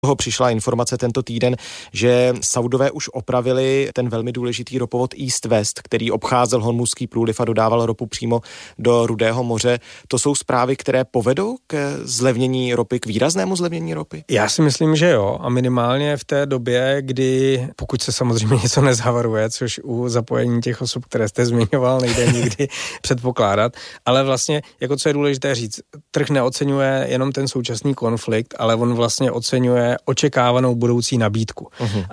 toho přišla informace tento týden, že Saudové už opravili ten velmi důležitý ropovod East-West, který obcházel Hormuzský průliv a dodával ropu přímo do Rudého moře. To jsou zprávy, které povedou k zlevnění ropy, k výraznému zlevnění ropy? Já si myslím, že jo. A minimálně v té době, kdy, pokud se samozřejmě něco nezhavaruje, což u zapojení těch osob, které jste zmiňoval, nejde nikdy předpokládat, ale vlastně, jako co je důležité říct, trh neoceňuje jenom ten současný konflikt, ale on vlastně oceňuje očekávanou budoucí nabídku.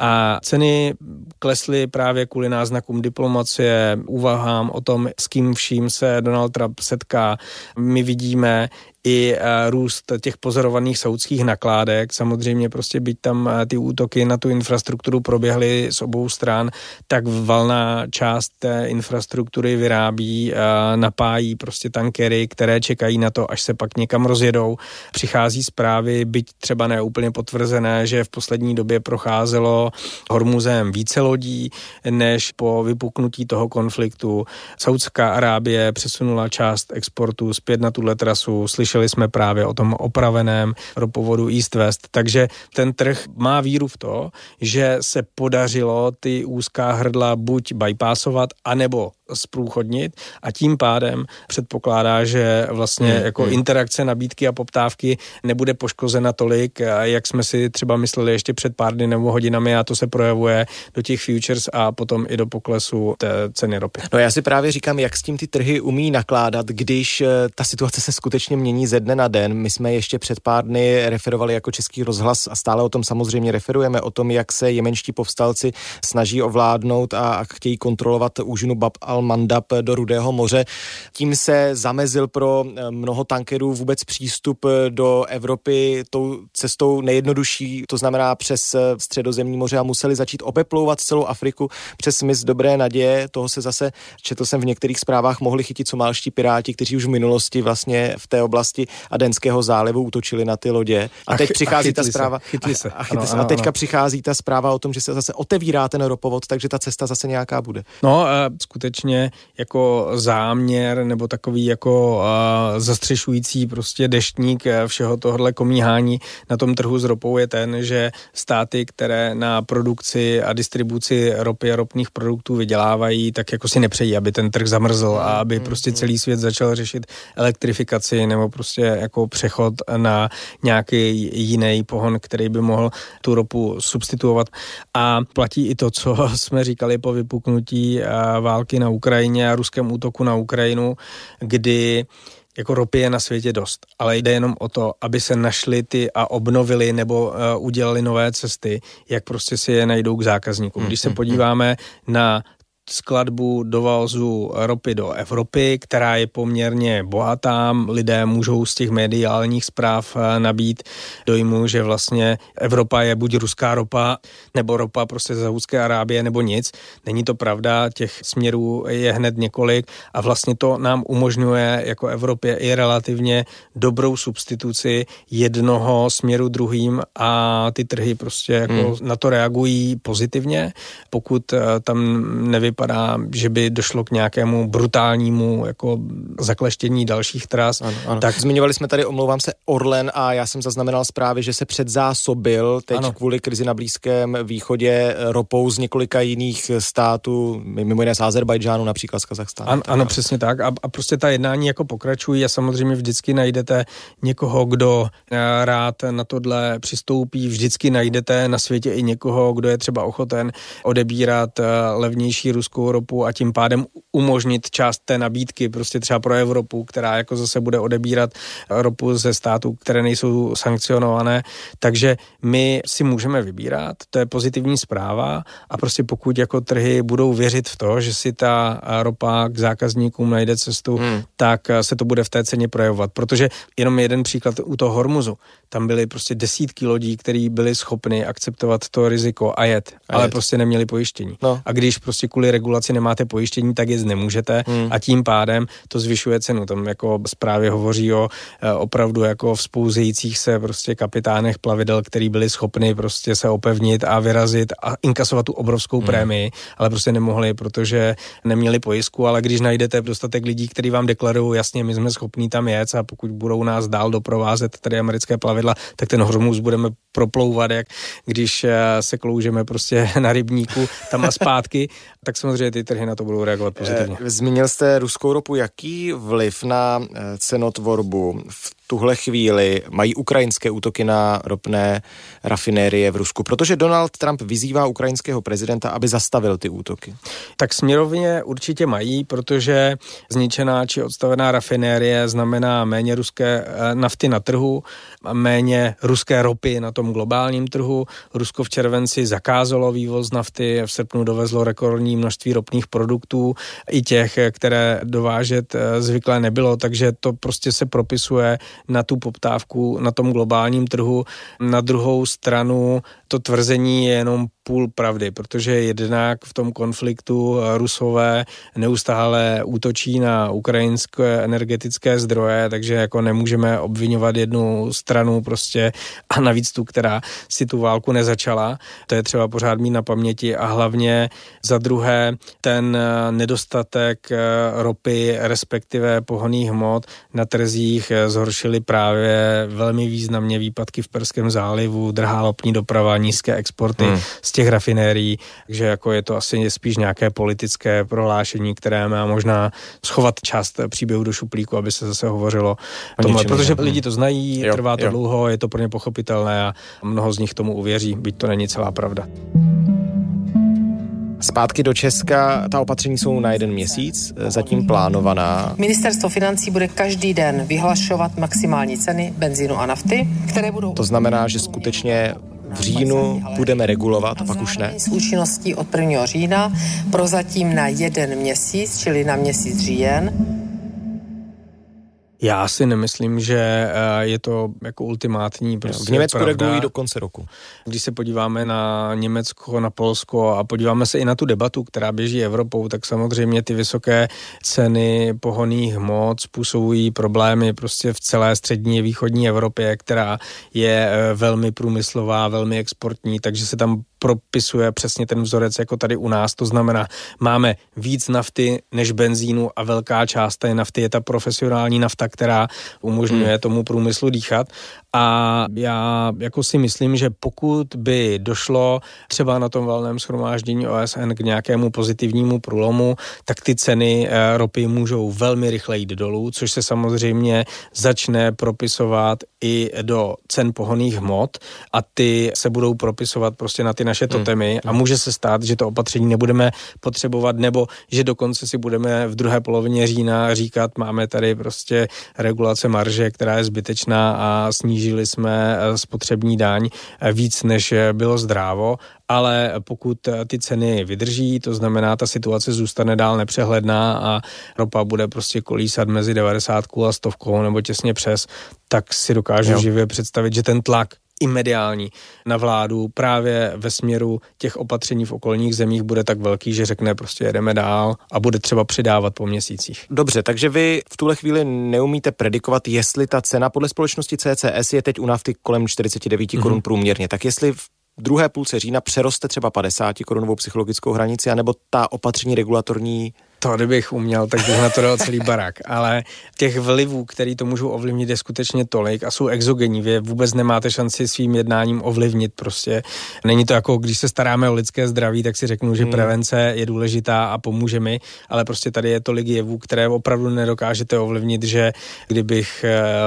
A ceny klesly právě kvůli náznakům diplomacie, úvahám o tom, s kým vším se Donald Trump setká. My vidíme i růst těch pozorovaných saudských nakládek. Samozřejmě prostě byť tam ty útoky na tu infrastrukturu proběhly z obou stran, tak valná část té infrastruktury vyrábí, napájí prostě tankery, které čekají na to, až se pak někam rozjedou. Přichází zprávy, byť třeba ne úplně potvrzené, že v poslední době procházelo Hormuzem více lodí, než po vypuknutí toho konfliktu. Saudská Arábie přesunula část exportu zpět na tuhle trasu. Slyšeli jsme právě o tom opraveném ropovodu East-West, takže ten trh má víru v to, že se podařilo ty úzká hrdla buď bypassovat, anebo zprůchodnit a tím pádem předpokládá, že vlastně jako interakce nabídky a poptávky nebude poškozena tolik, jak jsme si třeba mysleli ještě před pár dny nebo hodinami, a to se projevuje do těch futures a potom i do poklesu té ceny ropy. No já si právě říkám, jak s tím ty trhy umí nakládat, když ta situace se skutečně mění ze dne na den. My jsme ještě před pár dny referovali jako Český rozhlas a stále o tom samozřejmě referujeme, o tom, jak se jemenští povstalci snaží ovládnout a chtějí kontrolovat úžinu Bab al-Mandab do Rudého moře. Tím se zamezil pro mnoho tankerů vůbec přístup do Evropy tou cestou nejjednodušší, to znamená přes Středozemní moře, a museli začít obeplouvat celou Afriku přes mys Dobré naděje. Toho se zase, četl jsem v některých zprávách, mohli chytit somálští piráti, kteří už v minulosti vlastně v té oblasti Adenského zálivu útočili na ty lodě. A teď přichází ta zpráva. A teďka přichází ta zpráva o tom, že se zase otevírá ten ropovod, takže ta cesta zase nějaká bude. No a skutečně jako záměr nebo takový jako zastřešující prostě deštník všeho tohohle komíhání na tom trhu s ropou je ten, že státy, které na produkci a distribuci ropy a ropných produktů vydělávají, tak jako si nepřejí, aby ten trh zamrzl a aby prostě celý svět začal řešit elektrifikaci nebo prostě jako přechod na nějaký jiný pohon, který by mohl tu ropu substituovat. A platí i to, co jsme říkali po vypuknutí války na Ukrajině a ruském útoku na Ukrajinu, kdy jako ropy je na světě dost, ale jde jenom o to, aby se našli ty a obnovili nebo udělali nové cesty, jak prostě si je najdou k zákazníkům. Když se podíváme na skladbu dovozu ropy do Evropy, která je poměrně bohatá. Lidé můžou z těch mediálních zpráv nabít dojmu, že vlastně Evropa je buď ruská ropa, nebo ropa prostě z Saúdské Arábie, nebo nic. Není to pravda, těch směrů je hned několik a vlastně to nám umožňuje jako Evropě i relativně dobrou substituci jednoho směru druhým a ty trhy prostě jako na to reagují pozitivně, pokud tam nevypadá, že by došlo k nějakému brutálnímu jako zakleštění dalších tras. Ano. Tak zmiňovali jsme tady, omlouvám se, Orlen, a já jsem zaznamenal zprávy, že se předzásobil teď kvůli krizi na Blízkém východě ropou z několika jiných států, mimo jiné z Azerbajdžánu, například z Kazachstánu. Ano, přesně tak. A prostě ta jednání jako pokračují a samozřejmě vždycky najdete někoho, kdo rád na tohle přistoupí. Vždycky najdete na světě i někoho, kdo je třeba ochoten odebírat levnější ruskou ropu a tím pádem umožnit část té nabídky prostě třeba pro Evropu, která jako zase bude odebírat ropu ze států, které nejsou sankcionované. Takže my si můžeme vybírat, to je pozitivní zpráva a prostě pokud jako trhy budou věřit v to, že si ta ropa k zákazníkům najde cestu, tak se to bude v té ceně projevovat. Protože jenom jeden příklad u toho Hormuzu, tam byly prostě desítky lodí, které byly schopny akceptovat to riziko a jet, ale prostě neměli pojištění. No. A když prostě kvůli regulaci, nemáte pojištění, tak jet nemůžete a tím pádem to zvyšuje cenu. Tam jako zprávě hovoří o opravdu jako vzpouzejících se prostě kapitánech plavidel, který byli schopni prostě se opevnit a vyrazit a inkasovat tu obrovskou prémii, ale prostě nemohli, protože neměli pojistku, ale když najdete dostatek lidí, kteří vám deklarují, jasně, my jsme schopní tam jet a pokud budou nás dál doprovázet tady americké plavidla, tak ten Hormuz budeme proplouvat, jak když se kloužeme prostě na rybníku tam a zpátky, tak samozřejmě ty trhy na to budou reagovat pozitivně. Zmínil jste ruskou ropu. Jaký vliv na cenotvorbu v tuhle chvíli mají ukrajinské útoky na ropné rafinérie v Rusku? Protože Donald Trump vyzývá ukrajinského prezidenta, aby zastavil ty útoky. Tak směrovně určitě mají, protože zničená či odstavená rafinérie znamená méně ruské nafty na trhu, méně ruské ropy na tom globálním trhu. Rusko v červenci zakázalo vývoz nafty, v srpnu dovezlo rekordní množství ropných produktů, i těch, které dovážet zvyklé nebylo, takže to prostě se propisuje na tu poptávku na tom globálním trhu. Na druhou stranu to tvrzení je jenom půl pravdy, protože jednak v tom konfliktu Rusové neustále útočí na ukrajinské energetické zdroje, takže jako nemůžeme obvinovat jednu stranu prostě a navíc tu, která si tu válku nezačala. To je třeba pořád mít na paměti a hlavně za druhé ten nedostatek ropy, respektive pohonných hmot na trzích zhoršily právě velmi významně výpadky v Perském zálivu, drahá lopní doprava, nízké exporty z těch rafinérií, takže jako je to asi spíš nějaké politické prohlášení, které má možná schovat část příběhu do šuplíku, aby se zase hovořilo tomhle, protože lidi to znají, trvá to dlouho, je to pro ně pochopitelné a mnoho z nich tomu uvěří, byť to není celá pravda. Zpátky do Česka, ta opatření jsou na 1 měsíc, zatím plánovaná. Ministerstvo financí bude každý den vyhlašovat maximální ceny benzínu a nafty, které budou... To znamená, že skutečně v říjnu budeme regulovat, pak už ne? S účinností od 1. října, prozatím na 1 měsíc, čili na měsíc říjen. Já si nemyslím, že je to jako ultimátní prostě v Německu pravda. regulují do konce roku. Když se podíváme na Německo, na Polsko a podíváme se i na tu debatu, která běží Evropou, tak samozřejmě ty vysoké ceny pohonných hmot způsobují problémy prostě v celé střední a východní Evropě, která je velmi průmyslová, velmi exportní, takže se tam propisuje přesně ten vzorec jako tady u nás. To znamená, máme víc nafty než benzínu a velká část té nafty je ta profesionální nafta, která umožňuje tomu průmyslu dýchat. A já jako si myslím, že pokud by došlo třeba na tom valném shromáždění OSN k nějakému pozitivnímu průlomu, tak ty ceny ropy můžou velmi rychle jít dolů, což se samozřejmě začne propisovat i do cen pohonných hmot a ty se budou propisovat prostě na ty naše totemy a může se stát, že to opatření nebudeme potřebovat nebo že dokonce si budeme v druhé polovině října říkat, máme tady prostě regulace marže, která je zbytečná a snížili jsme spotřební daň víc, než bylo zdrávo, ale pokud ty ceny vydrží, to znamená, ta situace zůstane dál nepřehledná a ropa bude prostě kolísat mezi 90 a 100 nebo těsně přes, tak si dokážu živě představit, že ten tlak i mediální na vládu právě ve směru těch opatření v okolních zemích bude tak velký, že řekne prostě jedeme dál a bude třeba přidávat po měsících. Dobře, takže vy v tuhle chvíli neumíte predikovat, jestli ta cena podle společnosti CCS je teď u nafty kolem 49 korun průměrně, tak jestli v druhé půlce října přeroste třeba 50 korunovou psychologickou hranici, anebo ta opatření regulatorní. To, kdybych uměl, tak bych na to dal celý barák, ale těch vlivů, který to můžou ovlivnit, je skutečně tolik a jsou exogenní. Vy vůbec nemáte šanci svým jednáním ovlivnit prostě. Není to jako, když se staráme o lidské zdraví, tak si řeknu, že prevence je důležitá a pomůže mi, ale prostě tady je tolik jevů, které opravdu nedokážete ovlivnit, že kdybych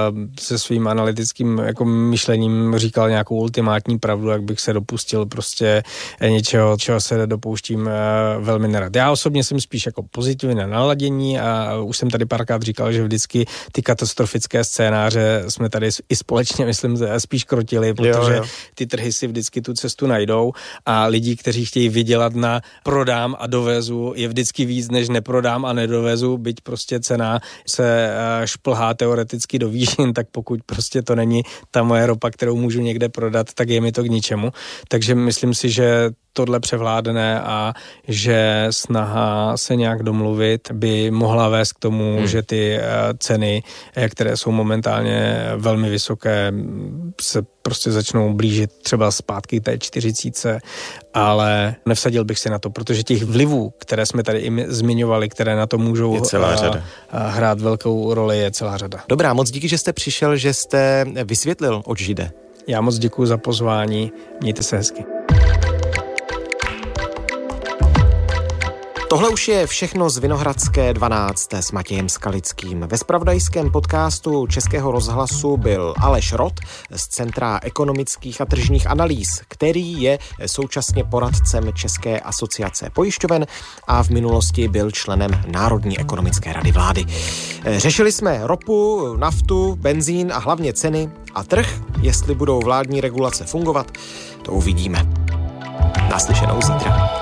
se svým analytickým jako myšlením říkal nějakou ultimátní pravdu, jak bych se dopustil prostě něčeho, čeho se dopouštím velmi nerad. Já osobně jsem spíš jako pozitivně naladění a už jsem tady párkrát říkal, že vždycky ty katastrofické scénáře jsme tady i společně, myslím, spíš krotili, protože ty trhy si vždycky tu cestu najdou a lidí, kteří chtějí vydělat na prodám a dovezu, je vždycky víc, než neprodám a nedovezu, byť prostě cena se šplhá teoreticky do výšin, tak pokud prostě to není ta moje ropa, kterou můžu někde prodat, tak je mi to k ničemu. Takže myslím si, že tohle převládne a že snaha se nějak domluvit by mohla vést k tomu, že ty ceny, které jsou momentálně velmi vysoké, se prostě začnou blížit třeba zpátky té 40, ale nevsadil bych si na to, protože těch vlivů, které jsme tady i zmiňovali, které na to můžou hrát velkou roli, je celá řada. Dobrá, moc díky, že jste přišel, že jste vysvětlil, oč jde. Já moc děkuji za pozvání, mějte se hezky. Tohle už je všechno z Vinohradské 12 s Matějem Skalickým. Ve zpravodajském podcastu Českého rozhlasu byl Aleš Rot z Centra ekonomických a tržních analýz, který je současně poradcem České asociace pojišťoven a v minulosti byl členem Národní ekonomické rady vlády. Řešili jsme ropu, naftu, benzín a hlavně ceny a trh. Jestli budou vládní regulace fungovat, to uvidíme. Naslyšenou zítra.